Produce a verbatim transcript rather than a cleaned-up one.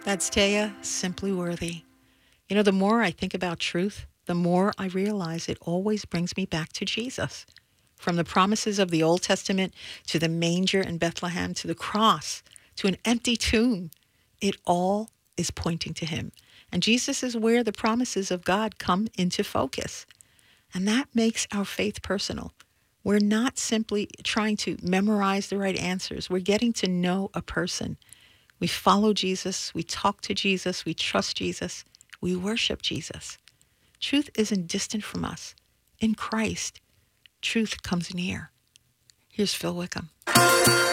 That's Taya, Simply Worthy. You know, the more I think about truth, the more I realize it always brings me back to Jesus. From the promises of the Old Testament to the manger in Bethlehem to the cross to an empty tomb, it all is pointing to him. And Jesus is where the promises of God come into focus. And that makes our faith personal. We're not simply trying to memorize the right answers. We're getting to know a person. We follow Jesus. We talk to Jesus. We trust Jesus. We worship Jesus. Truth isn't distant from us. In Christ, truth comes near. Here's Phil Wickham.